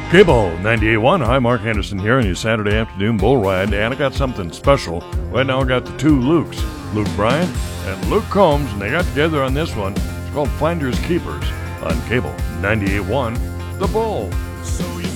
Cable 98.1. Hi, Mark Anderson here on your Saturday afternoon bull ride, and I got something special. Right now I got the two Lukes, Luke Bryan and Luke Combs, and they got together on this one. It's called Finders Keepers on Cable 98.1, The Bull. So you